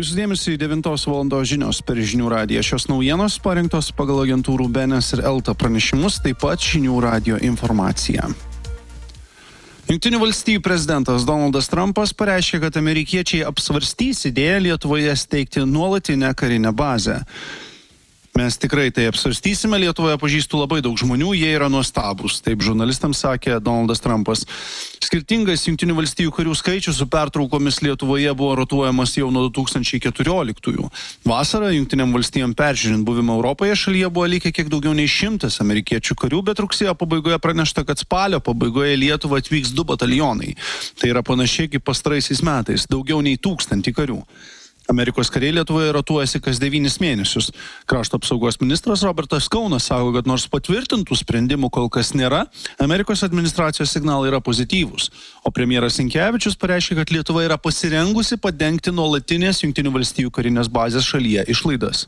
Jūsų dėmesį 9 val. Žinios per Žinių radiją. Šios naujienos parinktos pagal agentūrų BNS ir ELTA pranešimus, taip pat Žinių radijo informacija. Jungtinių valstijų prezidentas Donaldas Trumpas pareiškė, kad amerikiečiai apsvarstys idėją Lietuvoje steigti nuolatinę karinę bazę. Mes tikrai tai apsvarstysime, Lietuvoje pažįstu labai daug žmonių, jie yra nuostabūs, taip žurnalistams sakė Donaldas Trumpas. Skirtingas Jungtinių valstijų karių skaičius su pertraukomis Lietuvoje buvo rotuojamas jau nuo 2014-ųjų. Vasarą Jungtiniam valstijom peržiūrint buvimą Europoje šalyje buvo likę kiek daugiau nei 100 amerikiečių karių, bet rugsėjo pabaigoje pranešta, kad spalio pabaigoje į Lietuvą atvyks 2 batalionai. Tai yra panašiai kaip pastaraisiais metais, daugiau nei 1000 karių. Amerikos kariai Lietuvoje rotuojasi kas 9 mėnesius. Krašto apsaugos ministras Robertas Kaunas sako, kad nors patvirtintų sprendimų kol kas nėra, Amerikos administracijos signalai yra pozityvūs. O premjeras Sinkevičius pareiškė, kad Lietuva yra pasirengusi padengti nuolatinės Jungtinių valstijų karinės bazės šalyje išlaidas.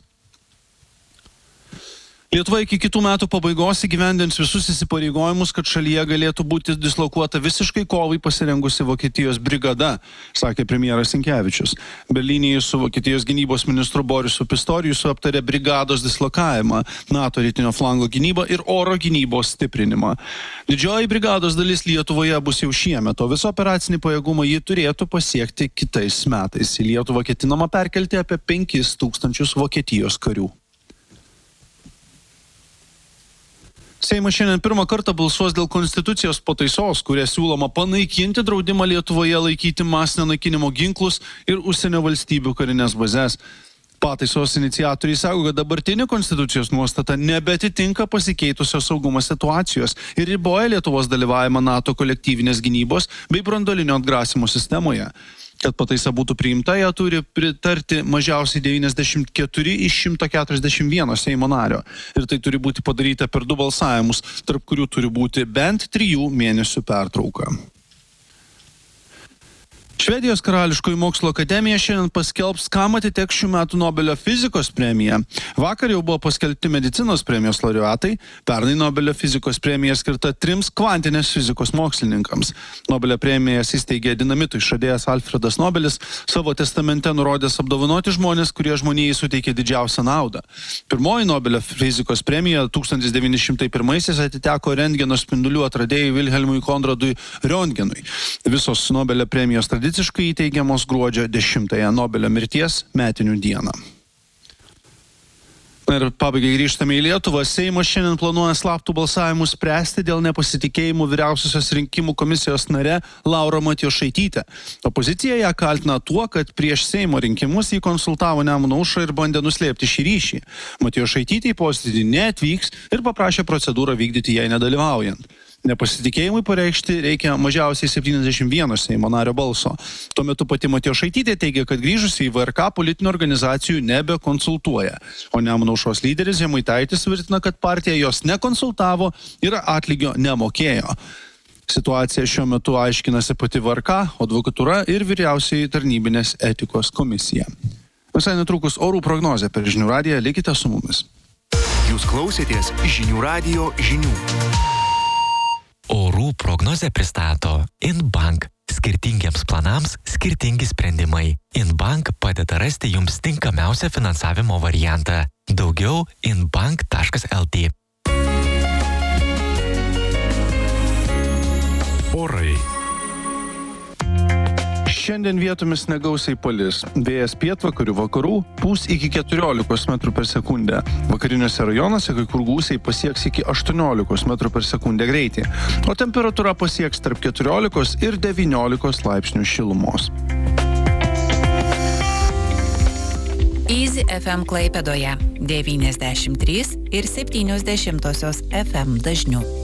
Lietuva iki kitų metų pabaigos įgyvendins visus įsipareigojimus, kad šalyje galėtų būti dislokuota visiškai kovai pasirengusi Vokietijos brigada, sakė premjeras Sinkevičius. Berlyne su Vokietijos gynybos ministru Borisu Pistoriusu aptarė brigados dislokavimą, NATO rytinio flango gynybą ir oro gynybos stiprinimą. Didžioji brigados dalis Lietuvoje bus jau šiemet, o visą operacinį pajėgumą ji turėtų pasiekti kitais metais. Į Lietuvą ketinama perkelti apie 5000 Vokietijos karių. Seimas šiandien pirmą kartą balsuos dėl konstitucijos pataisos, kuria siūloma panaikinti draudimą Lietuvoje laikyti masinio naikinimo ginklus ir užsienio valstybių karinės bazes. Pataisos iniciatoriai sako, kad dabartinė konstitucijos nuostata nebeatitinka pasikeitusios saugumo situacijos ir riboja Lietuvos dalyvavimą NATO kolektyvinės gynybos bei branduolinio atgrasimo sistemoje. Kad pataisa būtų priimta, ją turi pritarti mažiausiai 94 iš 141 Seimo nario. Ir tai turi būti padaryta per 2 balsavimus, tarp kurių turi būti bent 3 mėnesių pertrauka. Švedijos karališkoji mokslo akademija šiandien paskelbs, kam atiteks šių metų Nobelio fizikos premija. Vakar jau buvo paskelbti medicinos premijos laureatai, pernai Nobelio fizikos premija skirta 3 kvantinės fizikos mokslininkams. Nobelio premijas įsteigė dinamitui išradėjas Alfredas Nobelis, savo testamente nurodęs apdovanoti žmonės, kurie žmonijai suteikė didžiausią naudą. Pirmoji Nobelio fizikos premija 1901 atiteko rentgeno spindulių atradėjui Vilhelmui Konradui Röntgenui. Visos Nobelio premijos tradicijos įteigiamos gruodžio 10-ąją Nobelio mirties metinių dieną. Ir pabaigai grįžtame į Lietuvą. Seimas šiandien planuoja slaptų balsavimų spręsti dėl nepasitikėjimų vyriausiosios rinkimų komisijos nare Laura Matjošaitytė. Opozicija ją kaltina tuo, kad prieš Seimo rinkimus jį konsultavo Nemuno aušrą ir bandė nuslėpti šį ryšį. Matjošaitytė į posėdį neatvyks ir paprašė procedūrą vykdyti jai nedalyvaujant. Nepasitikėjimui pareikšti reikia mažiausiai 71 Seimo nario balso. Tuo metu pati Matjošaitytė teigia, kad grįžusi į VRK politinių organizacijų nebekonsultuoja. O Nemuno aušros lyderis Žemaitaitis tvirtina, kad partija jos nekonsultavo ir atlygio nemokėjo. Situaciją šiuo metu aiškinasi pati VRK, advokatūra ir vyriausioji tarnybinės etikos komisija. Visai netrukus orų prognozė per Žinių radiją, likite su mumis. Jūs klausėtės Žinių radijo žinių. Orų prognozę pristato Inbank. Skirtingiems planams skirtingi sprendimai. Inbank padeda rasti jums tinkamiausią finansavimo variantą. Daugiau inbank.lt. Orai. Šiandien vietomis negausiai palis. Vėjas pietvakarių vakarų pūs iki 14 metrų per sekundę. Vakariniuose rajonuose kai kur gūsiai pasieks iki 18 metrų per sekundę greitį. O temperatūra pasieks tarp 14 ir 19 laipsnių šilumos. Easy FM Klaipėdoje 93 ir 0,7 FM dažniu.